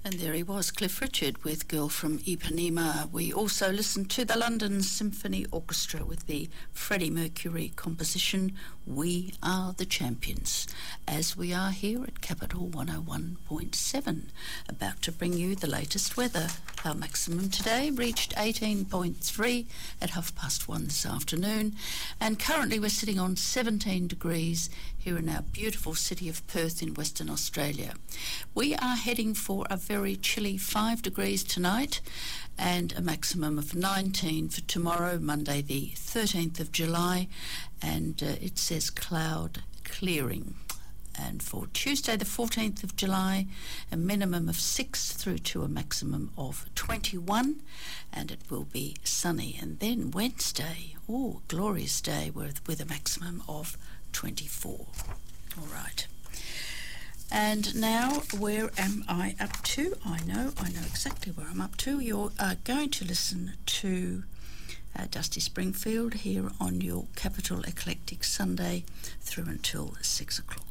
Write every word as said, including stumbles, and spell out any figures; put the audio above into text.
And there he was, Cliff Richard with Girl from Ipanema. We also listened to the London Symphony Orchestra with the Freddie Mercury composition, We Are the Champions, as we are here at Capital one oh one point seven, about to bring you the latest weather. Our maximum today reached eighteen point three at half past one this afternoon, and currently we're sitting on seventeen degrees here in our beautiful city of Perth in Western Australia. We are heading for a very chilly five degrees tonight and a maximum of nineteen for tomorrow, Monday the thirteenth of July, and uh, it says cloud clearing. And for Tuesday the fourteenth of July, a minimum of six through to a maximum of twenty-one, and it will be sunny. And then Wednesday, oh, glorious day with, with a maximum of twenty-four. All right. And now, where am I up to? I know, I know exactly where I'm up to. You're uh, going to listen to uh, Dusty Springfield here on your Capital Eclectic Sunday through until six o'clock.